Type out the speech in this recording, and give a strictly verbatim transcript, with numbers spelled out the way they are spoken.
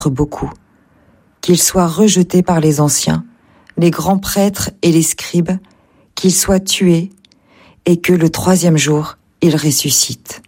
beaucoup, qu'il soit rejeté par les anciens, les grands prêtres et les scribes, qu'il soit tué, et que le troisième jour, il ressuscite.